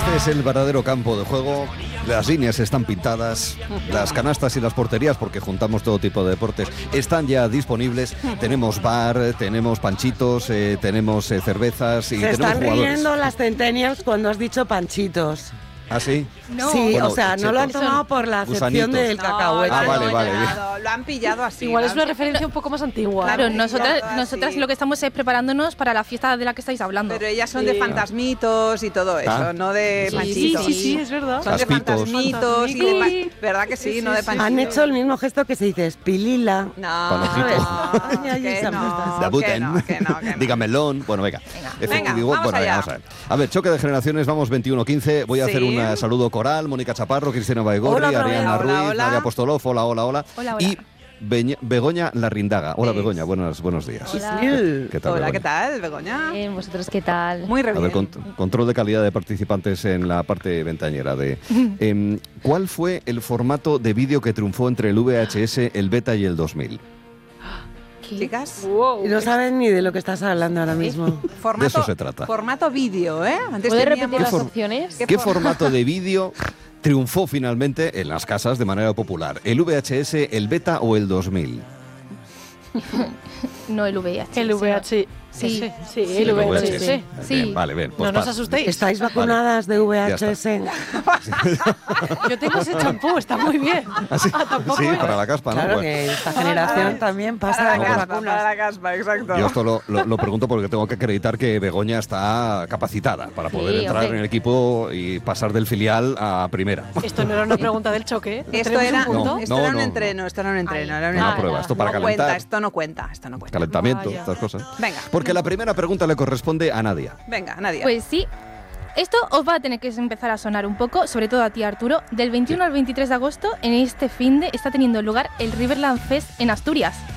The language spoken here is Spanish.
Este es el verdadero campo de juego. Las líneas están pintadas, las canastas y las porterías, porque juntamos todo tipo de deportes, están ya disponibles. Tenemos bar, tenemos panchitos, tenemos cervezas y tenemos jugadores. Se están riendo las centennials cuando has dicho panchitos. ¿Ah, sí? No. Sí, Bueno, o sea, no lo han tomado por la acepción gusanitos. del cacahuete. Ah, vale, vale. Lo han pillado así. Igual es una referencia un poco más antigua. Claro, Sí, nosotras sí. lo que estamos es preparándonos para la fiesta de la que estáis hablando. Pero ellas son de fantasmitos y todo eso, no de Sí, panchitos. Sí, es verdad. Son de Caspitos. fantasmitos y de ¿verdad que sí? No de panchitos. Han hecho el mismo gesto que se dice espilila. No, Panojito. Ay, que esa no, Dabuten, que no. dígamelón. Bueno, venga. Venga, Digo, vamos bueno, allá. vamos a ver. A ver, choque de generaciones, vamos 21-15. Voy a hacer Sí. un saludo coral. Mónica Chaparro, Cristina Baigorri, Hola, otra Ariana vez. Ruiz, Hola, hola. Nadia Apostolov, hola. Hola, hola. Y Begoña Larrindaga. Hola, Es. Begoña, buenos días. Hola. ¿Qué tal, Hola, Begoña? ¿qué tal, Begoña? Bien, ¿vosotros qué tal? Muy A ver, bien. control de calidad de participantes en la parte ventañera de... ¿Cuál fue el formato de vídeo que triunfó entre el VHS, el Beta y el 2000? Chicas, Y no saben ni de lo que estás hablando ahora mismo. formato, De eso se trata. Formato vídeo, ¿eh? Antes ¿Puedes teníamos- repetir las for- opciones? ¿Qué ¿Qué formato de vídeo triunfó finalmente en las casas de manera popular? ¿El VHS, el Beta o el 2000? No el VIH. El VH. Sí. Sí, el VHS. Sí. Bien, vale, bien. pues No nos pasa. asustéis. ¿Estáis vacunadas de VHS? Yo tengo ese champú, está muy bien. ¿Ah, sí? tampoco Sí, es. para la caspa, ¿no? Claro Bueno, que esta generación también pasa Para de la las caspa, vacunas. para la caspa, exacto. yo esto lo pregunto porque tengo que acreditar que Begoña está capacitada para poder Sí, entrar hombre. en el equipo y pasar del filial a primera. Esto no era una pregunta del choque. ¿eh? Esto ¿Tenemos era, un punto? No, esto era un no. entreno, esto era un entreno. Ay, Era un Una entreno. prueba, esto para no calentar. cuenta, esto no cuenta. Calentamiento, Vaya. estas cosas. Venga. Porque la primera pregunta le corresponde a Nadia. Venga, Nadia. Pues sí. Esto os va a tener que empezar a sonar un poco, sobre todo a ti, Arturo. Del 21 al 23 de agosto, en este finde, está teniendo lugar el Riverland Fest en Asturias.